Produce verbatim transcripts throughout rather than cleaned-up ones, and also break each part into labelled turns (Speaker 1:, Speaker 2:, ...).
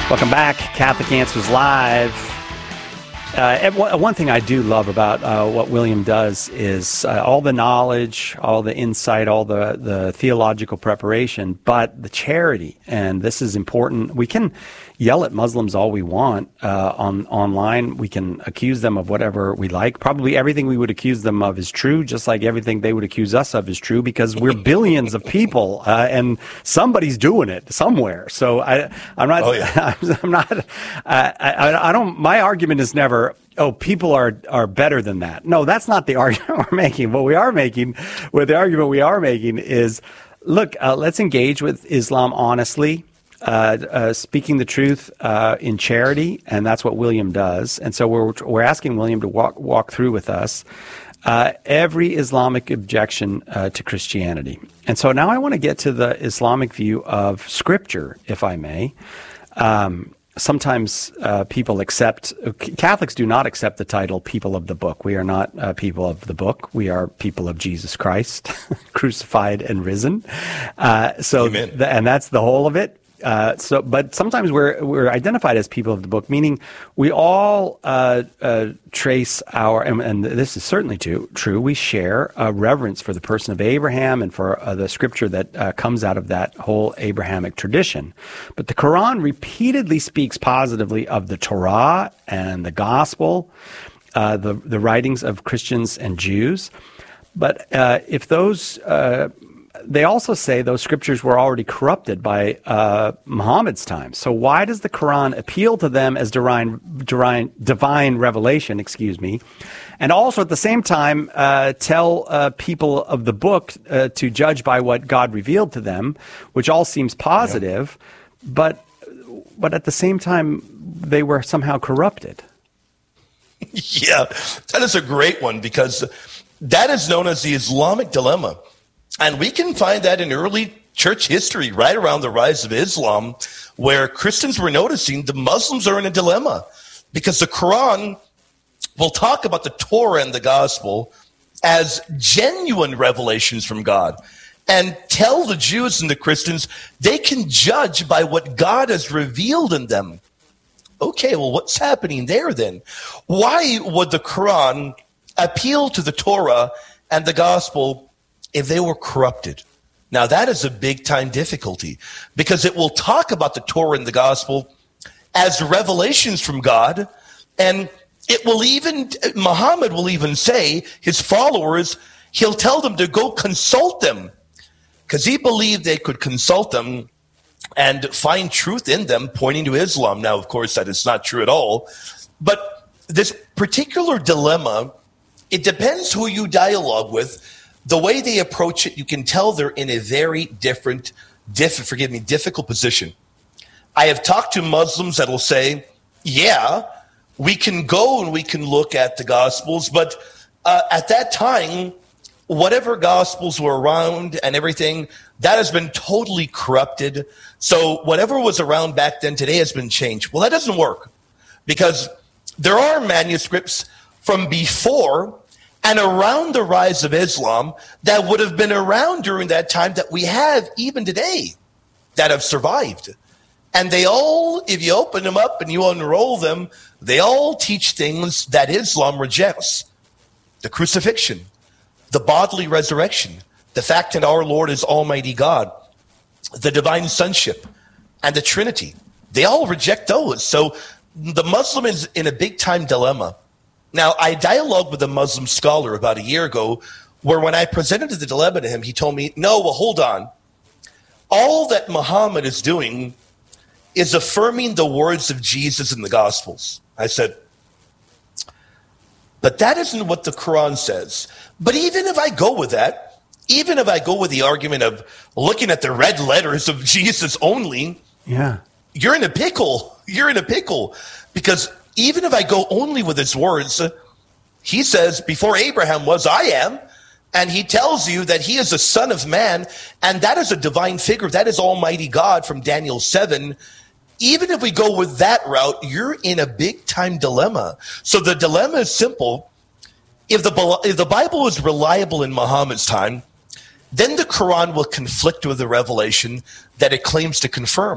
Speaker 1: Welcome back, Catholic Answers Live. Uh, one thing I do love about uh, what William does is uh, all the knowledge, all the insight, all the, the theological preparation, but the charity, and this is important. We can yell at Muslims all we want uh, on online. We can accuse them of whatever we like. Probably everything we would accuse them of is true, just like everything they would accuse us of is true, because we're billions of people, uh, and somebody's doing it somewhere. So I, I'm not. Oh, yeah. I'm not. Uh, I, I don't. My argument is never, oh, people are, are better than that. No, that's not the argument we're making. What we are making, what the argument we are making is, look, uh, let's engage with Islam honestly, uh, uh, speaking the truth uh, in charity, and that's what William does. And so we're we're asking William to walk walk through with us uh, every Islamic objection uh, to Christianity. And so now I want to get to the Islamic view of Scripture, if I may. Um, Sometimes uh, people accept, Catholics do not accept the title people of the book. We are not uh, people of the book. We are people of Jesus Christ, crucified and risen. Uh, so, th- and that's the whole of it. Uh, so, but sometimes we're we're identified as people of the book, meaning we all uh, uh, trace our, and, and this is certainly true. True, we share a reverence for the person of Abraham and for uh, the scripture that uh, comes out of that whole Abrahamic tradition. But the Quran repeatedly speaks positively of the Torah and the Gospel, uh, the the writings of Christians and Jews. But uh, if those uh, They also say those scriptures were already corrupted by uh, Muhammad's time. So why does the Quran appeal to them as divine, divine, divine revelation, excuse me, and also at the same time uh, tell uh, people of the book uh, to judge by what God revealed to them, which all seems positive, yeah. but but at the same time they were somehow corrupted?
Speaker 2: Yeah, that is a great one, because that is known as the Islamic dilemma. And we can find that in early church history, right around the rise of Islam, where Christians were noticing the Muslims are in a dilemma, because the Quran will talk about the Torah and the gospel as genuine revelations from God, and tell the Jews and the Christians they can judge by what God has revealed in them. Okay, well, what's happening there then? Why would the Quran appeal to the Torah and the gospel if they were corrupted? Now, that is a big-time difficulty, because it will talk about the Torah and the gospel as revelations from God, and it will even, Muhammad will even say, his followers, he'll tell them to go consult them, because he believed they could consult them and find truth in them, pointing to Islam. Now, of course, that is not true at all, but this particular dilemma, it depends who you dialogue with. The way they approach it, you can tell they're in a very different, diff, forgive me, difficult position. I have talked to Muslims that will say, yeah, we can go and we can look at the Gospels, but uh, at that time, whatever Gospels were around and everything, that has been totally corrupted. So whatever was around back then today has been changed. Well, that doesn't work, because there are manuscripts from before and around the rise of Islam that would have been around during that time that we have even today that have survived. And they all, if you open them up and you unroll them, they all teach things that Islam rejects. The crucifixion, the bodily resurrection, the fact that our Lord is Almighty God, the divine sonship, and the Trinity. They all reject those. So the Muslim is in a big-time dilemma. Now, I dialogued with a Muslim scholar about a year ago, where when I presented the dilemma to him, he told me, no, well, hold on. All that Muhammad is doing is affirming the words of Jesus in the Gospels. I said, but that isn't what the Quran says. But even if I go with that, even if I go with the argument of looking at the red letters of Jesus only,
Speaker 1: yeah,
Speaker 2: you're in a pickle. You're in a pickle, because even if I go only with his words, he says, before Abraham was, I am. And he tells you that he is a son of man, and that is a divine figure. That is Almighty God from Daniel seven. Even if we go with that route, you're in a big-time dilemma. So the dilemma is simple. If the, if the Bible is reliable in Muhammad's time, then the Quran will conflict with the revelation that it claims to confirm.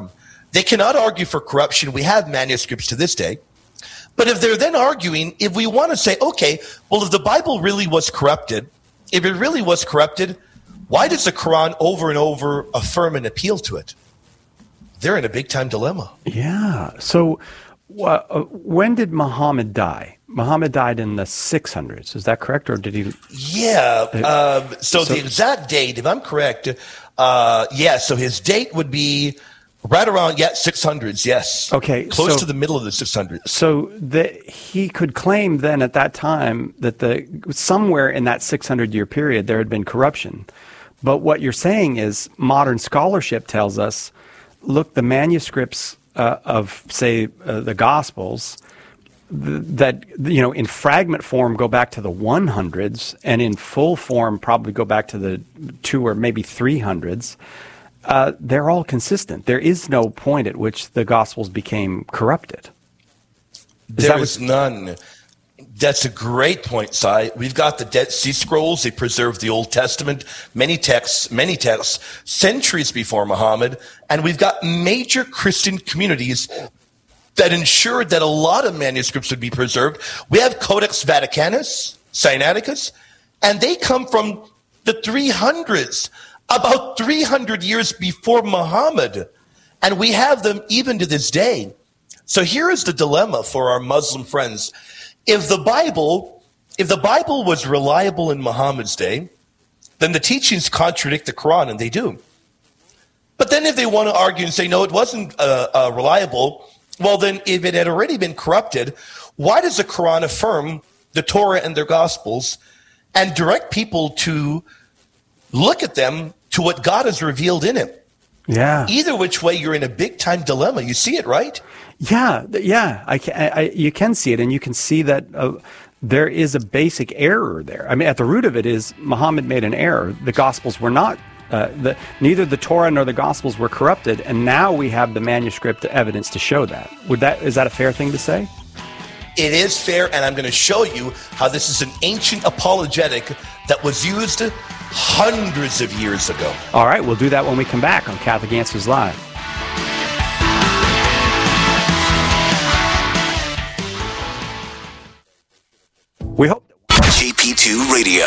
Speaker 2: They cannot argue for corruption. We have manuscripts to this day. But if they're then arguing, if we want to say, okay, well, if the Bible really was corrupted, if it really was corrupted, why does the Quran over and over affirm and appeal to it? They're in a big-time dilemma.
Speaker 1: Yeah. So uh, when did Muhammad die? Muhammad died in the six hundreds. Is that correct, or did he?
Speaker 2: Yeah. Um, so, so the exact date, if I'm correct, uh, yeah, so his date would be right around, yeah, six hundreds, yes.
Speaker 1: Okay.
Speaker 2: Close
Speaker 1: so,
Speaker 2: to the middle of the six hundreds.
Speaker 1: So the, he could claim then at that time that the somewhere in that six hundred year period there had been corruption. But what you're saying is modern scholarship tells us, look, the manuscripts uh, of, say, uh, the Gospels, th- that, you know, in fragment form go back to the hundreds, and in full form probably go back to the two or maybe three hundreds. Uh, they're all consistent. There is no point at which the Gospels became corrupted. Is
Speaker 2: there is what- none. That's a great point, Si. We've got the Dead Sea Scrolls. They preserved the Old Testament, many texts, many texts, centuries before Muhammad. And we've got major Christian communities that ensured that a lot of manuscripts would be preserved. We have Codex Vaticanus, Sinaiticus, and they come from the three hundreds, about three hundred years before Muhammad. And we have them even to this day. So here is the dilemma for our Muslim friends. If the Bible, if the Bible was reliable in Muhammad's day, then the teachings contradict the Quran, and they do. But then if they want to argue and say, no, it wasn't uh, uh, reliable, well, then if it had already been corrupted, why does the Quran affirm the Torah and their Gospels and direct people to look at them to what God has revealed in it?
Speaker 1: Yeah.
Speaker 2: Either which way, you're in a big-time dilemma. You see it, right?
Speaker 1: Yeah, yeah, I can, I, you can see it, and you can see that uh, there is a basic error there. I mean, at the root of it is Muhammad made an error. The Gospels were not, uh, the, neither the Torah nor the Gospels were corrupted, and now we have the manuscript evidence to show that. Would that is that a fair thing to say?
Speaker 2: It is fair, and I'm going to show you how this is an ancient apologetic that was used hundreds of years ago.
Speaker 1: All right, we'll do that when we come back on Catholic Answers Live. We hope that
Speaker 3: J P two Radio.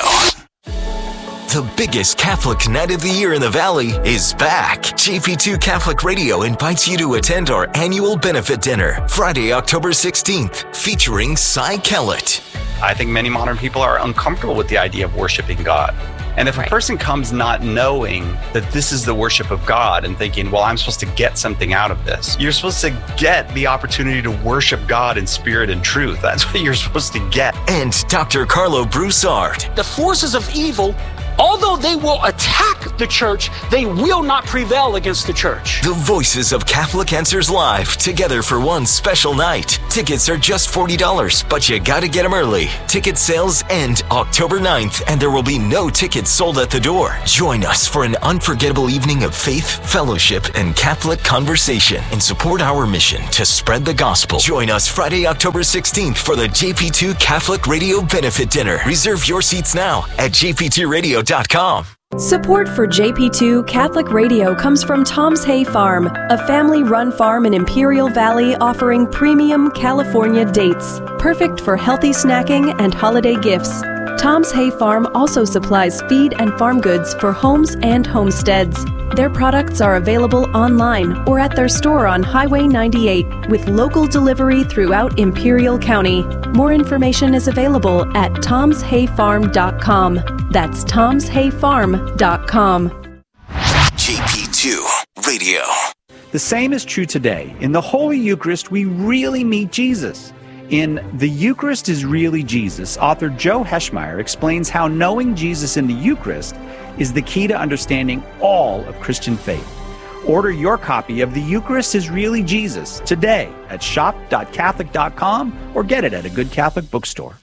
Speaker 3: The biggest Catholic night of the year in the Valley is back. J P two Catholic Radio invites you to attend our annual benefit dinner, Friday, October sixteenth, featuring Cy Kellett.
Speaker 4: I think many modern people are uncomfortable with the idea of worshiping God. And if right. a person comes not knowing that this is the worship of God and thinking, well, I'm supposed to get something out of this, you're supposed to get the opportunity to worship God in spirit and truth. That's what you're supposed to get.
Speaker 3: And Doctor Carlo Broussard.
Speaker 5: The forces of evil, although they will attack the church, they will not prevail against the church.
Speaker 3: The voices of Catholic Answers Live, together for one special night. Tickets are just forty dollars, but you gotta get them early. Ticket sales end October ninth, and there will be no tickets sold at the door. Join us for an unforgettable evening of faith, fellowship, and Catholic conversation, and support our mission to spread the gospel. Join us Friday, October sixteenth for the J P two Catholic Radio Benefit Dinner. Reserve your seats now at j p two radio dot com.
Speaker 6: Support for J P two Catholic Radio comes from Tom's Hay Farm, a family-run farm in Imperial Valley offering premium California dates, perfect for healthy snacking and holiday gifts. Tom's Hay Farm also supplies feed and farm goods for homes and homesteads. Their products are available online or at their store on Highway ninety-eight with local delivery throughout Imperial County. More information is available at toms hay farm dot com. That's toms hay farm dot com.
Speaker 3: J P two Radio.
Speaker 1: The same is true today. In the Holy Eucharist, we really meet Jesus. In The Eucharist is Really Jesus, author Joe Heschmeyer explains how knowing Jesus in the Eucharist is the key to understanding all of Christian faith. Order your copy of The Eucharist is Really Jesus today at shop dot catholic dot com or get it at a good Catholic bookstore.